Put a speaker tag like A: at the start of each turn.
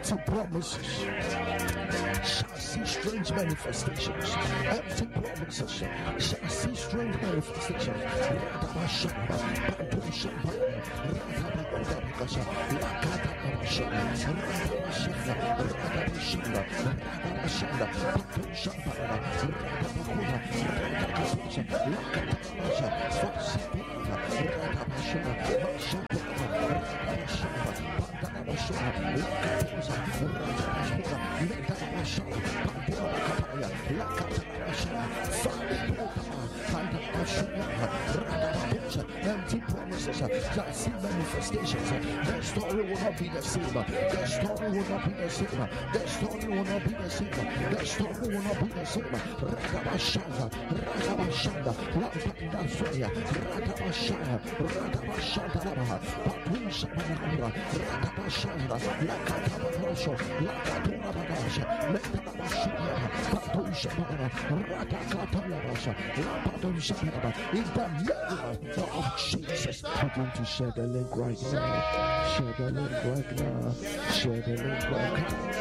A: Empty promises shall see strange manifestations. Empty promises shall see strange manifestations. Empty promises that see manifestations. Their story will not be the same. Their story will not be the same. Their story will not be the same. Their story will not be the same. Radabashanda, Radabashanda, Lapanda Soya, Radabashanda, Radabashanda Labaha, Patusha Manara, Radabashanda, Lakatabasho, Lakaturabasha, Letabashia, Patusha Manara, Radakatabasha, Lapatusha Manara, in the name of Jesus. Begin to share the link right now. Share the link right now. Share the link right now.